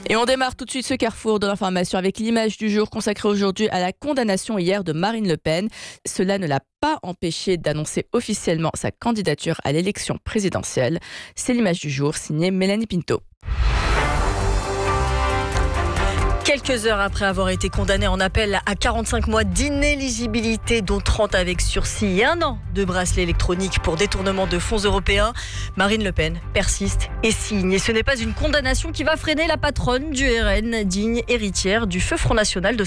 Et on démarre tout de suite ce carrefour de l'information avec l'image du jour consacrée aujourd'hui à la condamnation hier de Marine Le Pen. Cela ne l'a pas empêché d'annoncer officiellement sa candidature à l'élection présidentielle. C'est l'image du jour signée Mélanie Pinto. Quelques heures après avoir été condamnée en appel à 45 mois d'inéligibilité, dont 30 avec sursis et 1 an de bracelet électronique pour détournement de fonds européens, Marine Le Pen persiste et signe. Et ce n'est pas une condamnation qui va freiner la patronne du RN, digne héritière du feu Front National de